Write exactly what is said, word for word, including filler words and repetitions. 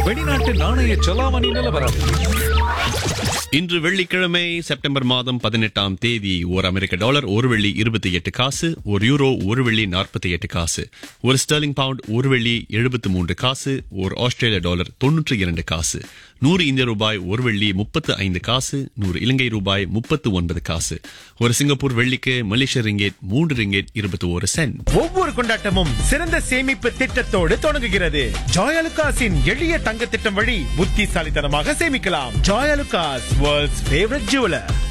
வெளிநாட்டு நாணய செலாவணி நிலவரம். இன்று வெள்ளிக்கிழமை செப்டம்பர் மாதம் பதினெட்டாம் தேதி ஒரு அமெரிக்க டாலர் ஒரு வெள்ளி இருபத்தி எட்டு காசு, ஒரு யூரோ ஒரு வெள்ளி நாற்பத்தி எட்டு காசு, ஒரு ஸ்டெர்லிங் பவுண்ட் ஒரு வெள்ளி எழுபத்து மூன்று காசு, ஒரு ஆஸ்திரேலிய டாலர் தொன்னூற்றி இரண்டு காசு, நூறு இந்திய ரூபாய் ஒரு வெள்ளி முப்பத்து ஐந்து காசு, நூறு இலங்கை ரூபாய் முப்பத்து ஒன்பது காசு, ஒரு சிங்கப்பூர் வெள்ளிக்கு மலேசிய ரிங்கெட் மூன்று ரிங்கெட் இருபத்தி ஒரு சென்ட். ஒவ்வொரு கொண்டாட்டமும் சிறந்த சேமிப்பு திட்டத்தோடு தொடங்குகிறது. ஜாயலுகாஸின் எளிய தங்க திட்டம் வழி புத்திசாலித்தனமாக சேமிக்கலாம். Joyalukkas, world's favourite jeweller.